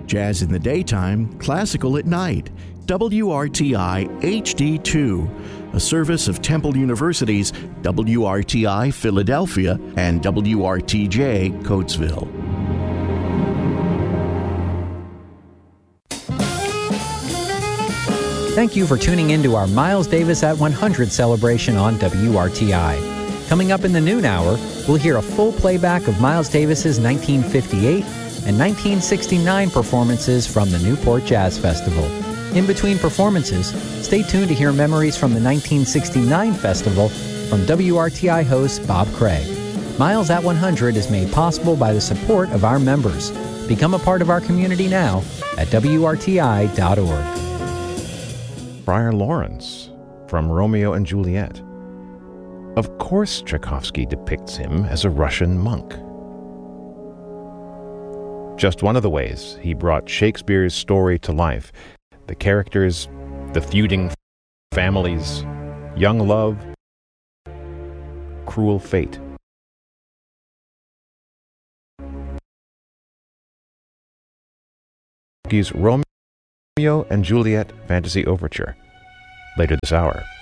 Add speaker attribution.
Speaker 1: Jazz in the daytime, classical at night. WRTI HD2, a service of Temple University's WRTI Philadelphia and WRTJ Coatesville.
Speaker 2: Thank you for tuning in to our Miles Davis at 100 celebration on WRTI. Coming up in the noon hour, we'll hear a full playback of Miles Davis's 1958 and 1969 performances from the Newport Jazz Festival. In between performances, stay tuned to hear memories from the 1969 festival from WRTI host Bob Craig. Miles at 100 is made possible by the support of our members. Become a part of our community now at WRTI.org.
Speaker 3: Friar Lawrence from Romeo and Juliet. Of course, Tchaikovsky depicts him as a Russian monk. Just one of the ways he brought Shakespeare's story to life. The characters, the feuding families, young love, cruel fate. Romeo and Juliet Fantasy Overture, later this hour.